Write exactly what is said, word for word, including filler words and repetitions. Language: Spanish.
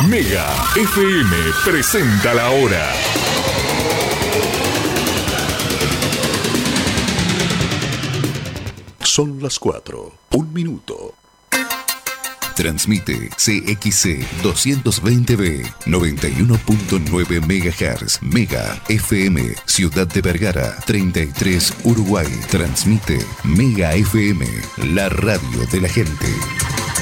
Mega F M presenta la hora. Son las cuatro, un minuto. Transmite C X C doscientos veinte B, noventa y uno punto nueve megahertz. Mega F M, Ciudad de Vergara, treinta y tres, Uruguay. Transmite Mega F M, la radio de la gente.